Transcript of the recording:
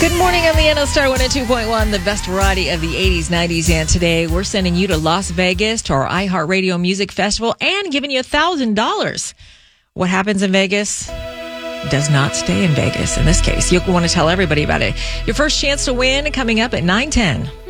Good morning, I'm Leanna Star 102.1, the best variety of the 80s, 90s, and today we're sending you to Las Vegas to our iHeartRadio Music Festival and giving you $1,000. What happens in Vegas does not stay in Vegas. In this case, you'll want to tell everybody about it. Your first chance to win coming up at 9:10.